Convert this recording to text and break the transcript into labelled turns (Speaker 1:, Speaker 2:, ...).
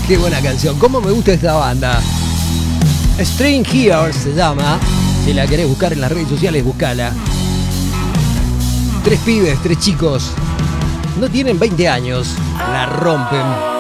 Speaker 1: Qué buena canción. ¿Cómo me gusta esta banda? String Here se llama. Si la querés buscar en las redes sociales, buscala. 3 pibes, 3 chicos. No tienen 20 años. La rompen.